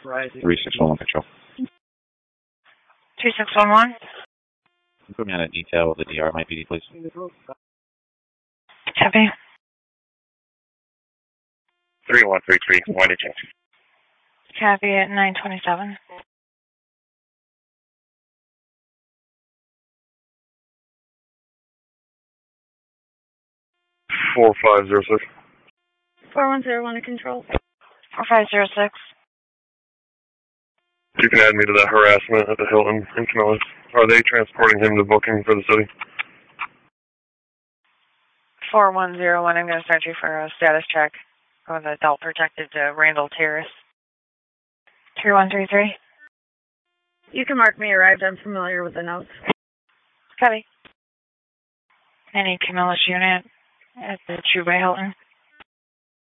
3611 Control. 2611. Put me on a detail with the DR at my PD, please. Copy. 3133, why did you? Copy at 927. Four 4506. 4101 to control. 4506. You can add me to that harassment at the Hilton in Camillus. Are they transporting him to booking for the city? 4101, I'm going to start you for a status check with adult protected to Randall Terrace. 3133. You can mark me arrived. I'm familiar with the notes. Copy. Any Camillus unit at the Chuba Hilton?